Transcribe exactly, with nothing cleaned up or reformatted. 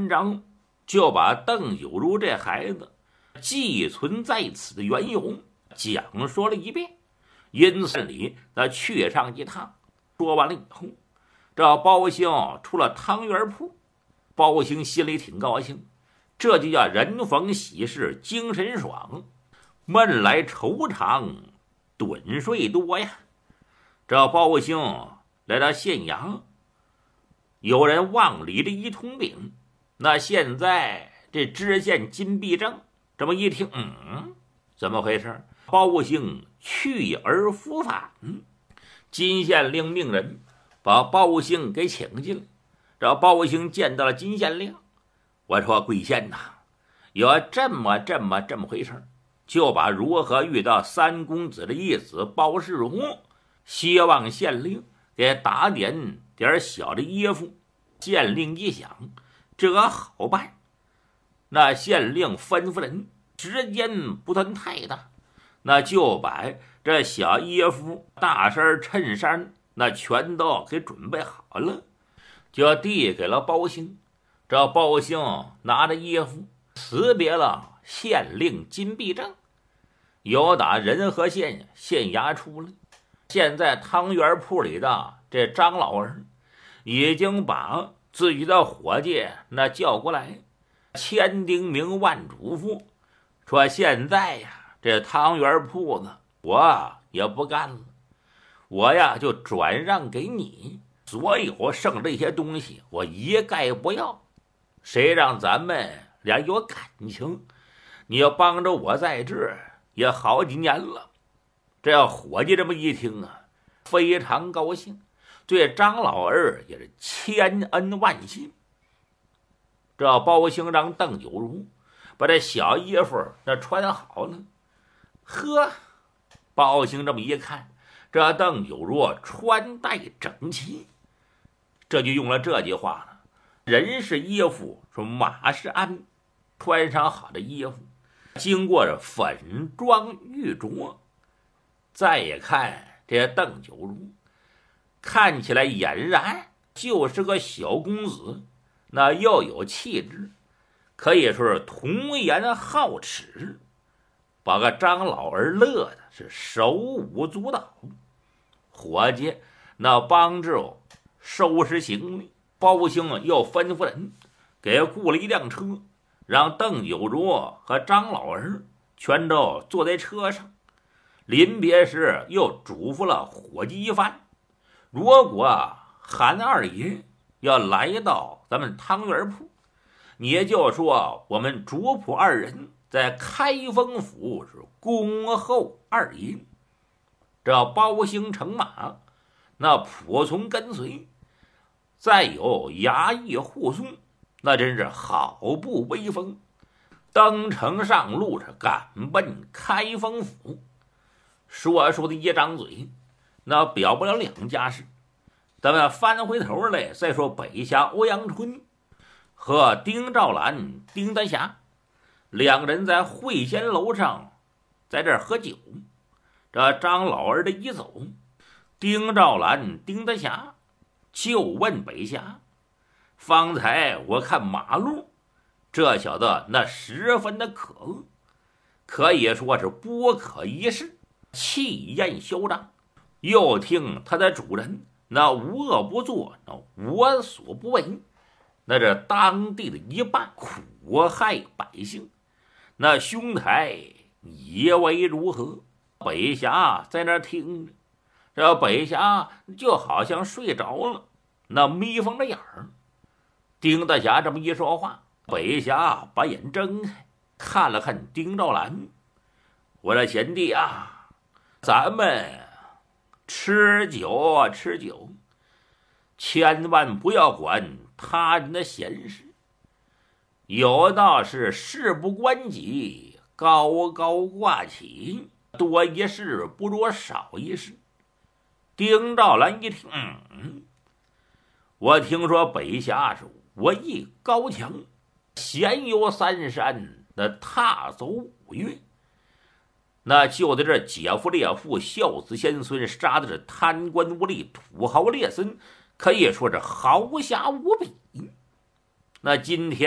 文章就把邓九如这孩子寄存在此的缘由讲说了一遍。因此里他去上一趟，说完了以后，这包兴出了汤圆铺，包兴心里挺高兴，这就叫人逢喜事精神爽，闷来愁长盹睡多呀。这包兴来到县衙，有人往里的一通禀，那现在这知县金必正这么一听，嗯，怎么回事？包兴去而复返。金县令命人把包兴给请进来。这包兴见到了金县令，我说贵县呐，有这么这么这么回事，就把如何遇到三公子的义子包世荣，希望县令给打点点小的衣服。县令一想，这好办，那县令吩咐人时间不算太大，那就把这小衣服、大衫、衬衫那全都给准备好了，就递给了包兴。这包兴拿着衣服辞别了县令金必正，由打仁和县县衙出来。现在汤圆铺里的这张老儿已经把自己的伙计那叫过来，千叮咛万嘱咐，说现在呀，这汤圆铺子我也不干了，我呀就转让给你，所有剩这些东西我一概不要。谁让咱们俩有感情，你要帮着我在这也好几年了。这要伙计这么一听啊，非常高兴，对张老儿也是千恩万谢。这包兴让邓九如把这小衣服那穿好了。呵，包兴这么一看，这邓九如穿戴整齐，这就用了这句话了：人是衣服，说马是鞍。穿上好的衣服，经过这粉妆玉琢，再也看这邓九如，看起来俨然就是个小公子，那又有气质，可以说是童颜好齿，把个张老儿乐的是手舞足蹈。伙计那帮着收拾行李，包兴又吩咐人给雇了一辆车，让邓九如和张老儿全都坐在车上。临别时又嘱咐了伙计一番，如果韩二爷要来到咱们汤圆铺，你也就说我们主仆二人在开封府是恭候二爷。这包兴乘马，那仆从跟随，再有衙役护送，那真是好不威风。登城上路是赶奔开封府。说说的一张嘴，那表不了两家事。咱们翻回头来再说北侠欧阳春和丁兆兰、丁丹霞两个人在会仙楼上在这儿喝酒。这张老儿的一走，丁兆兰、丁丹霞就问北侠：方才我看马路，这小子那十分的可恶，可以说是不可一世，气焰嚣张。又听他的主人那无恶不作，那无所不为，那这当地的一半苦害百姓，那兄台以为如何？北侠在那听着，这北侠就好像睡着了，那眯缝着眼儿。丁大侠这么一说话，北侠把眼睁开，看了看丁兆兰，我说贤弟啊，咱们吃酒啊吃酒，千万不要管他人的闲事，有道是事不关己，高高挂起，多一事不如少一事。丁兆兰一听，嗯，我听说北侠是武艺高强，闲游三山，那踏走五岳，那就在这姐夫列父孝子先孙杀的是贪官污吏土豪劣绅，可以说是豪侠无比。那今天